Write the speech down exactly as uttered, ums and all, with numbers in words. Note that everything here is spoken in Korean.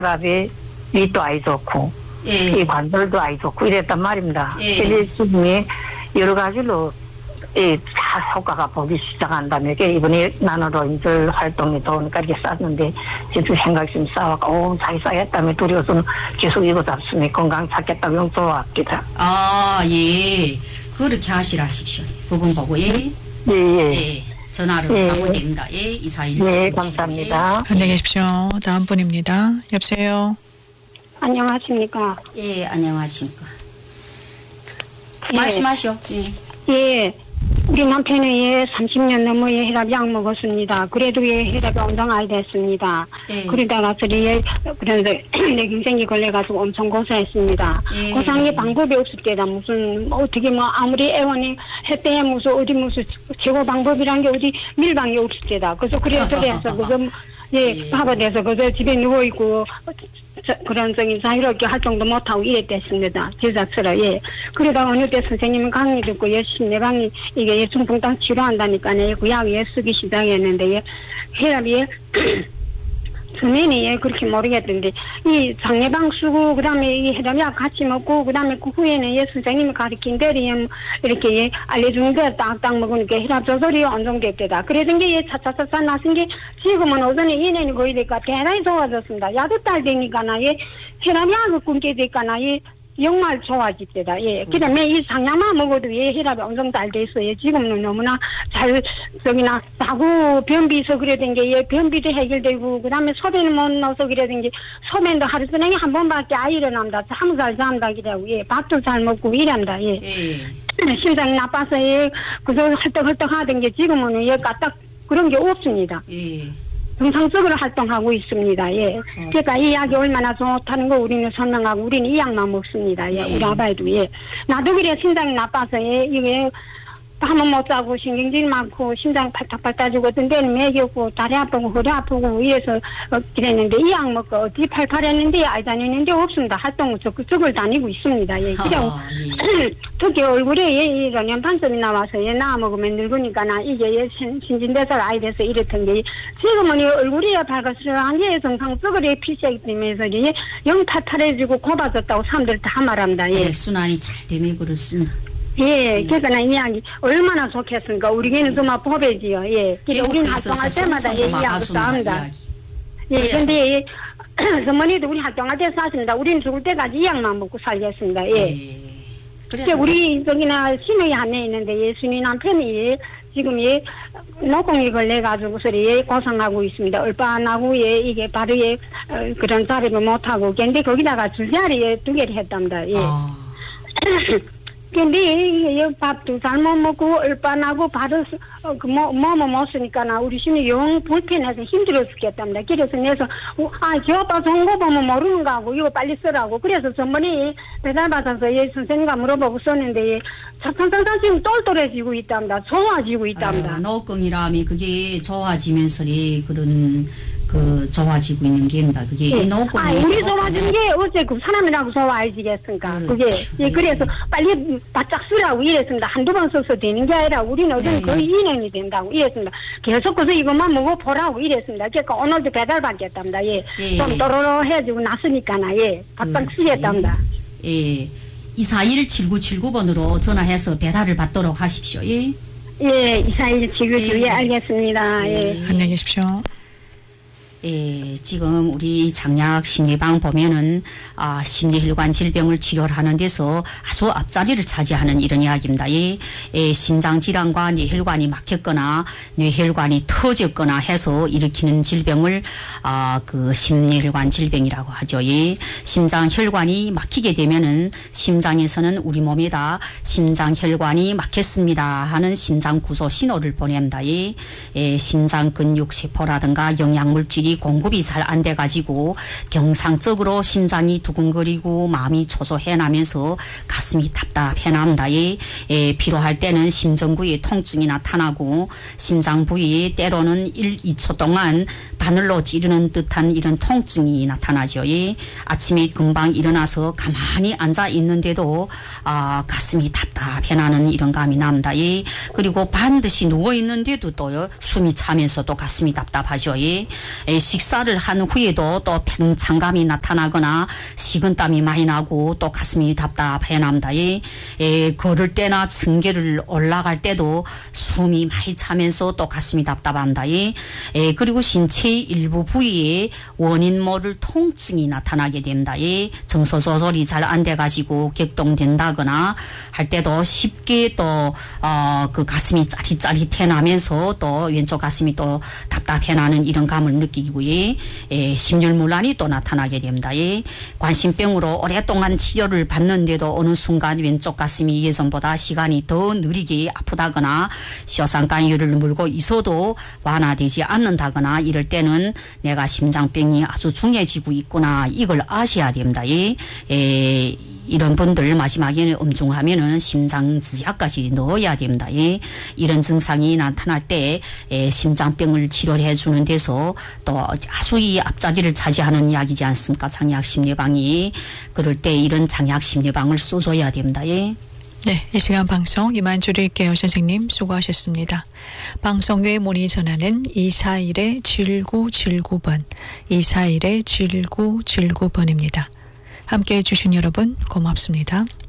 혈압이 밑도 아이 좋고 예. 이 관절도 아이 좋고 이랬단 말입니다. 예. 그래서 지금이 여러 가지로 이 다 효과가 보기 시작한다면 이번에 나노로인들 활동이 더우니까 이렇게 쌌는데 지금 생각이 좀 싸워가 오 잘 쌓였다며 두려워서 계속 이거 잡수니 건강 찾겠다고 용서합니다. 아, 예. 그렇게 하시라 하십시오. 부분 보고, 예. 예, 예. 예. 전화를 예. 하고 됩니다. 예. 이사일. 네, 감사합니다. 안녕히 계십시오. 다음 분입니다. 여보세요. 안녕하십니까. 예, 안녕하십니까. 예. 말씀하시오. 예. 예, 우리 남편은 예, 삼십 년 넘어 예, 혈압 약 먹었습니다. 그래도 예, 혈압이 엄청 알 됐습니다. 예. 그러다가 저리 예, 그래서 내 경생이 걸려가지고 엄청 고생했습니다. 예. 고생의 방법이 없을 때다. 무슨, 뭐 어떻게 뭐 아무리 애원이 했대야 무슨 어디 무슨 최고 방법이란 게 어디 밀방이 없을 때다. 그래서 그래서 그래서 그래서 예, 예. 바보 돼서 그래서 집에 누워있고 저, 그런 적이 자유롭게 활동도 못하고 이랬댔습니다. 제자처럼, 예. 그러다가 어느 때 선생님 강의 듣고 열심히 내 방이 이게 예, 중풍당 치료한다니까 그 약 예, 쓰기 시작했는데 예, 혈압이 예, 처음에는 예, 그렇게 모르겠던데 이 장례방 쓰고 그다음에 이 혈압약 같이 먹고 그다음에 그 후에는 예, 선생님이 가르친 대로 예, 이렇게 예, 알려준 대로 딱딱 먹으니까 혈압 조절이 안정됐대다. 그러던 게 예, 차차차차 나선 게 지금은 오전에 이 년이 거의 되니까 대단히 좋아졌습니다. 야도 딸 되니까나 예, 혈압약을 끊게 되니까나 예, 정말 좋아집니다. 예. 그다음에 이 장약만 먹어도 예, 혈압이 엄청 잘 돼 있어요. 지금은 너무나 잘, 저기나, 자고 변비서 그래 된 게, 예, 변비도 해결되고, 그 다음에 소변을 못 넣어서 그래 된 게, 소변도 하루 종일 한 번밖에 아 일어납니다. 잠 잘 잠다 그래고, 예, 밥도 잘 먹고 이란다, 예. 예. 심장이 나빠서, 예, 그저 헐떡헐떡 하던 게 지금은 예, 까딱 그런 게 없습니다. 예. 정상적으로 활동하고 있습니다. 예. 그러니까 이 약이 얼마나 좋다는 거 우리는 설명하고 우리는 이 약만 먹습니다. 예. 네. 우리 아바에도 예. 나도 그래 심장이 나빠서 예. 이게 잠은 못 자고 신경질 많고 심장 팔딱팔딱 따지고 어떤 데는 매겼고 다리 아프고 허리 아프고 이래서 어, 그랬는데 이 약 먹고 어디 팔팔했는데 알 다니는데 없습니다. 활동을 적극적으로 다니고 있습니다. 예. 그리고 아, 예. 특히 얼굴에 예, 이런 연판점이 나와서 예, 나와 먹으면 늙으니까 나 이게 예, 신, 신진대사가 아이 돼서 이랬던 게 지금은 이 얼굴이 발가스한 게 정상적으로 피시하기 때문에 예, 영 탈탈해지고 곱아졌다고 사람들 다 말합니다. 예. 예. 순환이 잘 되면 그렇습니다. 예, 그래서 나 이 이야기 얼마나 좋겠습니까? 우리에게는 정말 법이지요. 예. 그래서 우리는 활동할 때마다 예, 이야기 싸웁니다. 예, 근데 예, 어머니도 우리 활동할 때 사십니다. 우리는 죽을 때까지 이 약만 먹고 살겠습니다. 예. 예. 그래 우리 저기나 시내에 한 명 있는데 예, 순이 남편이 예, 지금 예, 노공이 걸려가지고서 예, 고생하고 있습니다. 얼빠나고 예, 이게 바로 예, 어, 그런 자리를 못하고 근데 거기다가 줄자리에 두 개를 했답니다. 예. 아. 근데 밥도 잘 못 먹고 얼빠나고 바로 어, 그 뭐 뭐뭐 못 쓰니까 나 우리 신이 영 불편해서 힘들어 죽겠답니다. 그래서 내서 아저 오빠 좋은 거 보면 모르는가 하고 이거 빨리 쓰라고 그래서 전번에 배달 받아서 예 선생님과 물어보고 썼는데 예, 차근차근 지금 똘똘해지고 있답니다. 좋아지고 있답니다. 아, 노건이라면 그게 좋아지면서 그런 그 좋아지고 있는 게입니다. 그게 예. 노건. 아, 우리 좋아진 게 어째 그 사람이라고 좋아지겠습니까? 그게 예, 그래서 빨리 바짝 쓰라고 이랬습니다. 한두 번 써서 되는 게 아니라 우리는 어떤 네. 거의 이 년이 된다고 이랬습니다. 계속 그래서 이것만 먹어보라고 이랬습니다. 그러니까 오늘도 배달 받겠답니다. 예, 예. 좀 또로로해지고 났으니까나 예, 바짝 그렇지. 쓰겠답니다. 예. 이사일 칠구칠구 번으로 전화해서 배달을 받도록 하십시오. 예. 예, 이사일 지그지 예. 예, 알겠습니다. 예. 예. 안녕히 계십시오. 예, 지금 우리 장약 심리방 보면은 아, 심리혈관 질병을 치료하는 데서 아주 앞자리를 차지하는 이런 이야기입니다. 예, 예, 심장 질환과 뇌혈관이 막혔거나 뇌혈관이 터졌거나 해서 일으키는 질병을 아, 그 심리혈관 질병이라고 하죠. 예, 심장 혈관이 막히게 되면은 심장에서는 우리 몸에다 심장 혈관이 막혔습니다 하는 심장 구조 신호를 보냅니다. 예, 예, 심장 근육 세포라든가 영양 물질이 공급이 잘 안 돼가지고 경상적으로 심장이 두근거리고 마음이 초조해 나면서 가슴이 답답해 납니다. 예, 예, 필요할 때는 심전부위에 통증이 나타나고 심장 부위에 때로는 일, 이 초 동안 바늘로 찌르는 듯한 이런 통증이 나타나죠. 예, 아침에 금방 일어나서 가만히 앉아 있는데도 아, 가슴이 답답해 나는 이런 감이 납니다. 예, 그리고 반드시 누워 있는데도 또요 숨이 차면서 또 가슴이 답답하죠. 예, 예 식사를 한 후에도 또 팽창감이 나타나거나 식은땀이 많이 나고 또 가슴이 답답해 납니다. 예, 예, 걸을 때나 층계를 올라갈 때도 숨이 많이 차면서 또 가슴이 답답합니다. 예, 예, 그리고 신체의 일부 부위에 원인 모를 통증이 나타나게 됩니다. 예, 정서 조절이 잘 안 돼가지고 격동된다거나 할 때도 쉽게 또 어, 그 가슴이 짜릿짜릿해 나면서 또 왼쪽 가슴이 또 답답해 나는 이런 감을 느끼고 예, 예, 심혈문란이 또 나타나게 됩니다. 예, 관심병으로 오랫동안 치료를 받는데도 어느 순간 왼쪽 가슴이 예전보다 시간이 더 느리게 아프다거나 쇼상가이를 물고 있어도 완화되지 않는다거나 이럴 때는 내가 심장병이 아주 중해지고 있구나 이걸 아셔야 됩니다. 예, 예, 이런 분들 마지막에는 엄중하면은 심장지압까지 넣어야 됩니다. 예. 이런 증상이 나타날 때 예, 심장병을 치료를 해주는 데서 또 아주 이 앞자리를 차지하는 약이지 않습니까? 장약심리방이. 그럴 때 이런 장약심리방을 써줘야 됩니다. 예. 네, 이 시간 방송 이만 줄일게요. 선생님 수고하셨습니다. 방송 외 문의 전화는 이사일 칠구칠구 번, 이사일 칠구칠구 번입니다. 함께해 주신 여러분 고맙습니다.